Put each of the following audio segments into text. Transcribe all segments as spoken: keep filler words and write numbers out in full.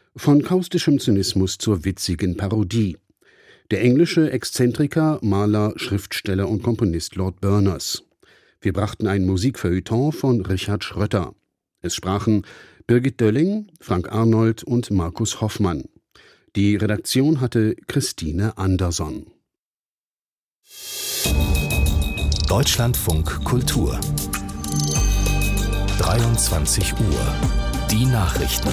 Von kaustischem Zynismus zur witzigen Parodie. Der englische Exzentriker, Maler, Schriftsteller und Komponist Lord Berners. Wir brachten ein Musikfeuilleton von Richard Schrötter. Es sprachen Birgit Dölling, Frank Arnold und Markus Hoffmann. Die Redaktion hatte Christine Anderson. Deutschlandfunk Kultur. dreiundzwanzig Uhr. Die Nachrichten.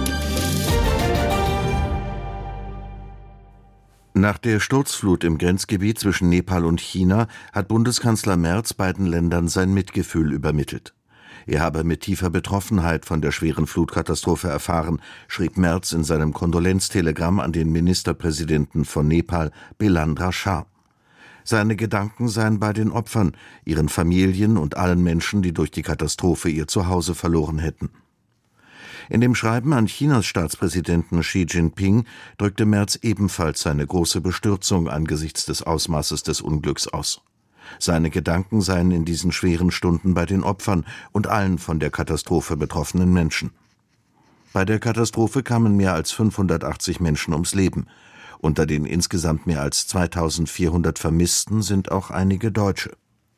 Nach der Sturzflut im Grenzgebiet zwischen Nepal und China hat Bundeskanzler Merz beiden Ländern sein Mitgefühl übermittelt. Er habe mit tiefer Betroffenheit von der schweren Flutkatastrophe erfahren, schrieb Merz in seinem Kondolenztelegramm an den Ministerpräsidenten von Nepal, Bilandra Shah. Seine Gedanken seien bei den Opfern, ihren Familien und allen Menschen, die durch die Katastrophe ihr Zuhause verloren hätten. In dem Schreiben an Chinas Staatspräsidenten Xi Jinping drückte Merz ebenfalls seine große Bestürzung angesichts des Ausmaßes des Unglücks aus. Seine Gedanken seien in diesen schweren Stunden bei den Opfern und allen von der Katastrophe betroffenen Menschen. Bei der Katastrophe kamen mehr als fünfhundertachtzig Menschen ums Leben. Unter den insgesamt mehr als zweitausendvierhundert Vermissten sind auch einige Deutsche.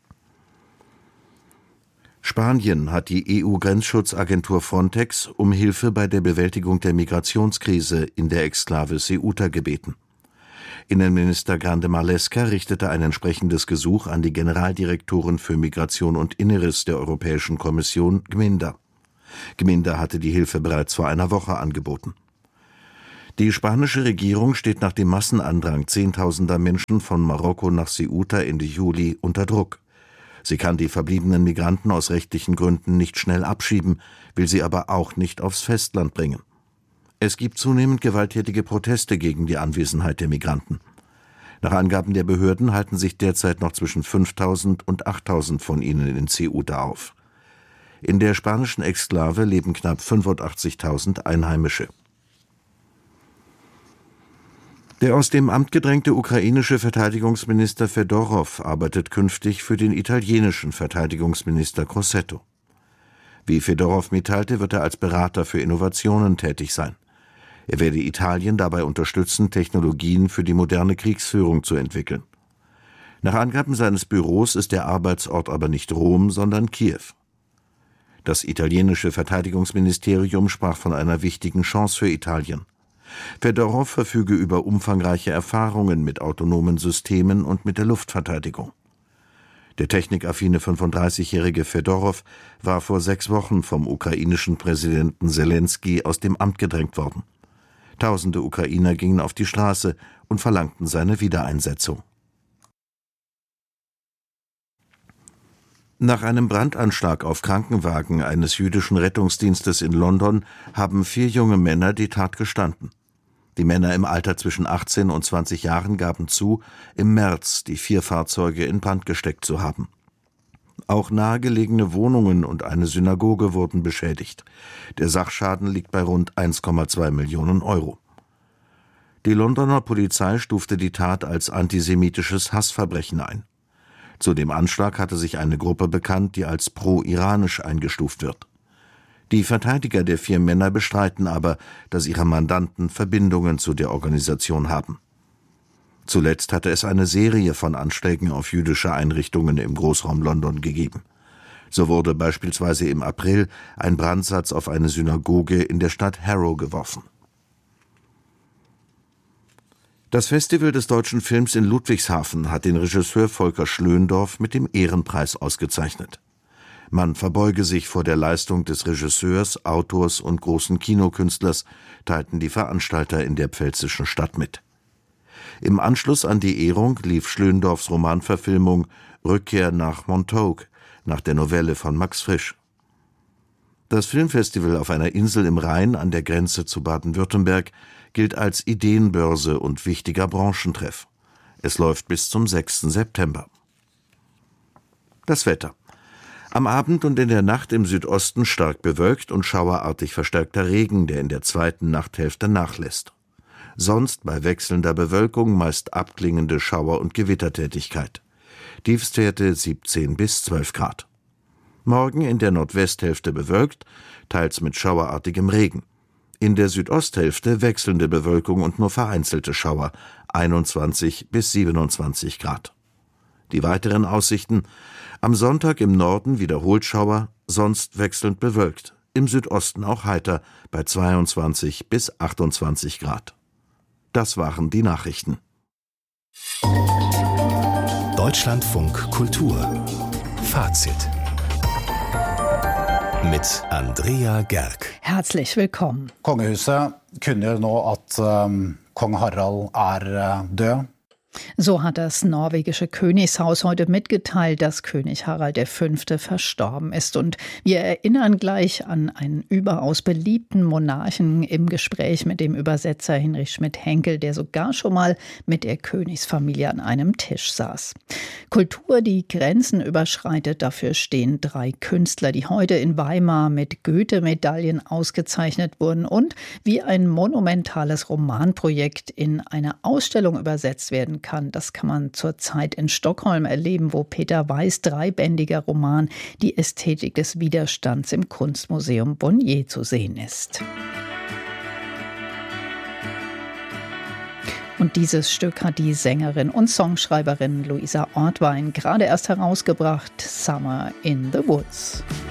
Spanien hat die E U-Grenzschutzagentur Frontex um Hilfe bei der Bewältigung der Migrationskrise in der Exklave Ceuta gebeten. Innenminister Grande Marlaska richtete ein entsprechendes Gesuch an die Generaldirektorin für Migration und Inneres der Europäischen Kommission, Gminda. Gminda hatte die Hilfe bereits vor einer Woche angeboten. Die spanische Regierung steht nach dem Massenandrang zehntausender Menschen von Marokko nach Ceuta Ende Juli unter Druck. Sie kann die verbliebenen Migranten aus rechtlichen Gründen nicht schnell abschieben, will sie aber auch nicht aufs Festland bringen. Es gibt zunehmend gewalttätige Proteste gegen die Anwesenheit der Migranten. Nach Angaben der Behörden halten sich derzeit noch zwischen fünftausend und achttausend von ihnen in Ceuta auf. In der spanischen Exklave leben knapp fünfundachtzigtausend Einheimische. Der aus dem Amt gedrängte ukrainische Verteidigungsminister Fedorow arbeitet künftig für den italienischen Verteidigungsminister Crosetto. Wie Fedorow mitteilte, wird er als Berater für Innovationen tätig sein. Er werde Italien dabei unterstützen, Technologien für die moderne Kriegsführung zu entwickeln. Nach Angaben seines Büros ist der Arbeitsort aber nicht Rom, sondern Kiew. Das italienische Verteidigungsministerium sprach von einer wichtigen Chance für Italien. Fedorow verfüge über umfangreiche Erfahrungen mit autonomen Systemen und mit der Luftverteidigung. Der technikaffine fünfunddreißigjährige Fedorow war vor sechs Wochen vom ukrainischen Präsidenten Selenskyj aus dem Amt gedrängt worden. Tausende Ukrainer gingen auf die Straße und verlangten seine Wiedereinsetzung. Nach einem Brandanschlag auf Krankenwagen eines jüdischen Rettungsdienstes in London haben vier junge Männer die Tat gestanden. Die Männer im Alter zwischen achtzehn und zwanzig Jahren gaben zu, im März die vier Fahrzeuge in Brand gesteckt zu haben. Auch nahegelegene Wohnungen und eine Synagoge wurden beschädigt. Der Sachschaden liegt bei rund eins Komma zwei Millionen Euro. Die Londoner Polizei stufte die Tat als antisemitisches Hassverbrechen ein. Zu dem Anschlag hatte sich eine Gruppe bekannt, die als pro-iranisch eingestuft wird. Die Verteidiger der vier Männer bestreiten aber, dass ihre Mandanten Verbindungen zu der Organisation haben. Zuletzt hatte es eine Serie von Anschlägen auf jüdische Einrichtungen im Großraum London gegeben. So wurde beispielsweise im April ein Brandsatz auf eine Synagoge in der Stadt Harrow geworfen. Das Festival des deutschen Films in Ludwigshafen hat den Regisseur Volker Schlöndorff mit dem Ehrenpreis ausgezeichnet. Man verbeuge sich vor der Leistung des Regisseurs, Autors und großen Kinokünstlers, teilten die Veranstalter in der pfälzischen Stadt mit. Im Anschluss an die Ehrung lief Schlöndorffs Romanverfilmung Rückkehr nach Montauk, nach der Novelle von Max Frisch. Das Filmfestival auf einer Insel im Rhein an der Grenze zu Baden-Württemberg gilt als Ideenbörse und wichtiger Branchentreff. Es läuft bis zum sechsten September. Das Wetter. Am Abend und in der Nacht im Südosten stark bewölkt und schauerartig verstärkter Regen, der in der zweiten Nachthälfte nachlässt. Sonst bei wechselnder Bewölkung meist abklingende Schauer- und Gewittertätigkeit. Tiefstwerte siebzehn bis zwölf Grad. Morgen in der Nordwesthälfte bewölkt, teils mit schauerartigem Regen. In der Südosthälfte wechselnde Bewölkung und nur vereinzelte Schauer, einundzwanzig bis siebenundzwanzig Grad. Die weiteren Aussichten: am Sonntag im Norden wiederholt Schauer, sonst wechselnd bewölkt, im Südosten auch heiter bei zweiundzwanzig bis achtundzwanzig Grad. Das waren die Nachrichten. Deutschlandfunk Kultur Fazit mit Andrea Gerg. Herzlich willkommen. Kongehuset kunngjør nå at um, kong Harald er uh, død. So hat das norwegische Königshaus heute mitgeteilt, dass König Harald der Fünfte verstorben ist. Und wir erinnern gleich an einen überaus beliebten Monarchen im Gespräch mit dem Übersetzer Hinrich Schmidt-Henkel, der sogar schon mal mit der Königsfamilie an einem Tisch saß. Kultur, die Grenzen überschreitet, dafür stehen drei Künstler, die heute in Weimar mit Goethe-Medaillen ausgezeichnet wurden und wie ein monumentales Romanprojekt in eine Ausstellung übersetzt werden kann. Das kann man zurzeit in Stockholm erleben, wo Peter Weiß' dreibändiger Roman Die Ästhetik des Widerstands im Kunstmuseum Bonnier zu sehen ist. Und dieses Stück hat die Sängerin und Songschreiberin Luisa Ortwein gerade erst herausgebracht, Summer in the Woods.